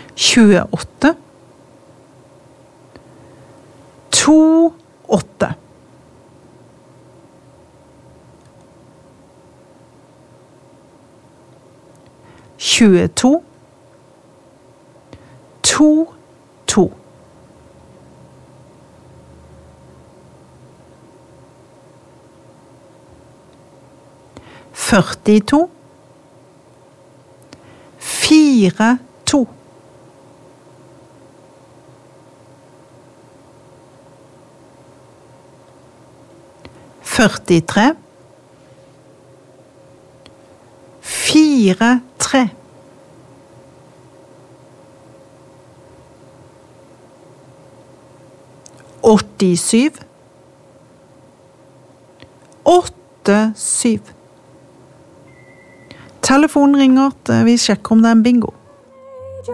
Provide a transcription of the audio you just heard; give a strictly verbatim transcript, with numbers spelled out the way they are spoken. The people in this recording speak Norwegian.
tjueåtte, to, åtte. tjueto, to, to. førtito, fire, to. førtitre, fire, tre. åttisyv, åtte, syv. Telefonen ringer, vi sjekker om det er en bingo.